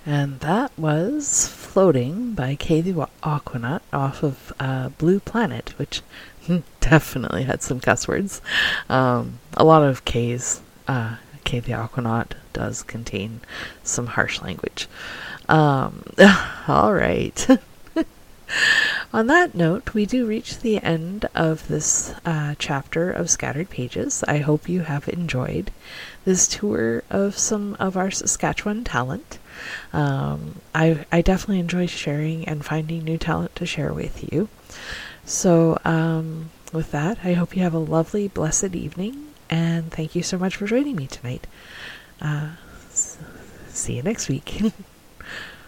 And that was Floating by Kay the Aquanaut off of Blue Planet, which definitely had some cuss words. A lot of K's. Kay the Aquanaut does contain some harsh language. All right. On that note, we do reach the end of this chapter of Scattered Pages. I hope you have enjoyed this tour of some of our Saskatchewan talent. I definitely enjoy sharing and finding new talent to share with you. So, with that, I hope you have a lovely, blessed evening, and thank you so much for joining me tonight. See you next week.